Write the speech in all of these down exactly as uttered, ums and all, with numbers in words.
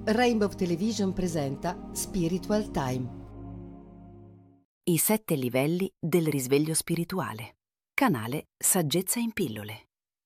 Rainbow Television presenta Spiritual Time. I sette livelli del risveglio spirituale. Canale Saggezza in pillole.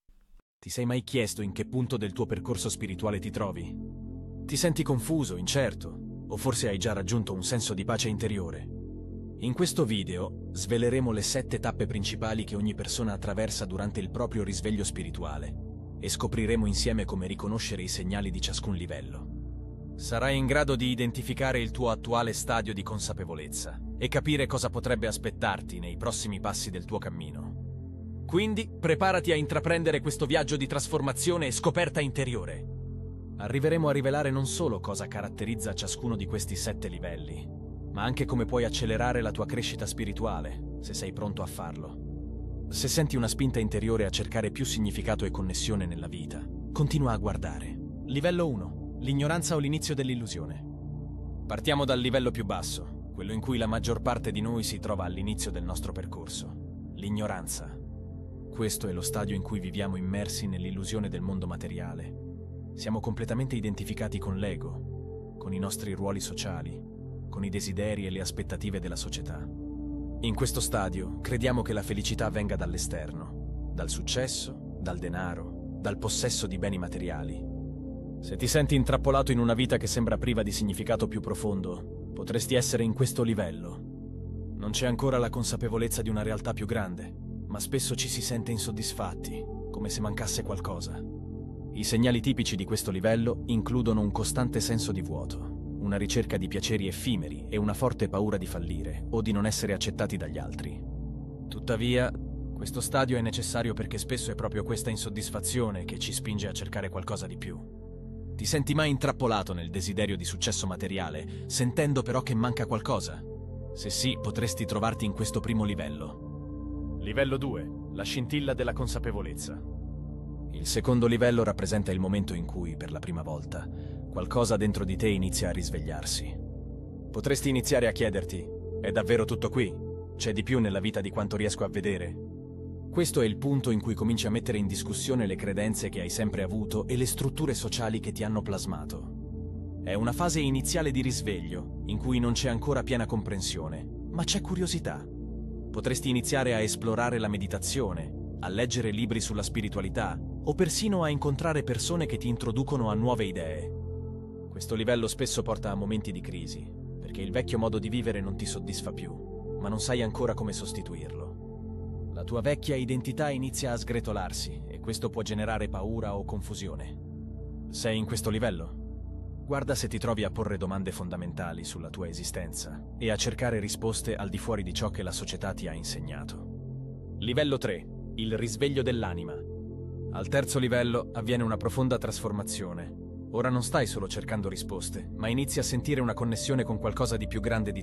Ti sei mai chiesto in che punto del tuo percorso spirituale ti trovi? Ti senti confuso, incerto, o forse hai già raggiunto un senso di pace interiore? In questo video sveleremo le sette tappe principali che ogni persona attraversa durante il proprio risveglio spirituale e scopriremo insieme come riconoscere i segnali di ciascun livello. Sarai in grado di identificare il tuo attuale stadio di consapevolezza e capire cosa potrebbe aspettarti nei prossimi passi del tuo cammino. Quindi preparati a intraprendere questo viaggio di trasformazione e scoperta interiore. Arriveremo a rivelare non solo cosa caratterizza ciascuno di questi sette livelli, ma anche come puoi accelerare la tua crescita spirituale, se sei pronto a farlo. Se senti una spinta interiore a cercare più significato e connessione nella vita, continua a guardare. Livello uno. L'ignoranza o l'inizio dell'illusione. Partiamo dal livello più basso, quello in cui la maggior parte di noi si trova all'inizio del nostro percorso. L'ignoranza. Questo è lo stadio in cui viviamo immersi nell'illusione del mondo materiale. Siamo completamente identificati con l'ego, con i nostri ruoli sociali, con i desideri e le aspettative della società. In questo stadio crediamo che la felicità venga dall'esterno, dal successo, dal denaro, dal possesso di beni materiali. Se ti senti intrappolato in una vita che sembra priva di significato più profondo, potresti essere in questo livello. Non c'è ancora la consapevolezza di una realtà più grande, ma spesso ci si sente insoddisfatti, come se mancasse qualcosa. I segnali tipici di questo livello includono un costante senso di vuoto, una ricerca di piaceri effimeri e una forte paura di fallire o di non essere accettati dagli altri. Tuttavia, questo stadio è necessario perché spesso è proprio questa insoddisfazione che ci spinge a cercare qualcosa di più. Ti senti mai intrappolato nel desiderio di successo materiale, sentendo però che manca qualcosa? Se sì, potresti trovarti in questo primo livello. Livello due. La scintilla della consapevolezza. Il secondo livello rappresenta il momento in cui, per la prima volta, qualcosa dentro di te inizia a risvegliarsi. Potresti iniziare a chiederti: è davvero tutto qui? C'è di più nella vita di quanto riesco a vedere? Questo è il punto in cui cominci a mettere in discussione le credenze che hai sempre avuto e le strutture sociali che ti hanno plasmato. È una fase iniziale di risveglio, in cui non c'è ancora piena comprensione, ma c'è curiosità. Potresti iniziare a esplorare la meditazione, a leggere libri sulla spiritualità, o persino a incontrare persone che ti introducono a nuove idee. Questo livello spesso porta a momenti di crisi, perché il vecchio modo di vivere non ti soddisfa più, ma non sai ancora come sostituirlo. La tua vecchia identità inizia a sgretolarsi e questo può generare paura o confusione. Sei in questo livello? Guarda se ti trovi a porre domande fondamentali sulla tua esistenza e a cercare risposte al di fuori di ciò che la società ti ha insegnato. Livello tre. Il risveglio dell'anima. Al terzo livello avviene una profonda trasformazione. Ora non stai solo cercando risposte, ma inizi a sentire una connessione con qualcosa di più grande di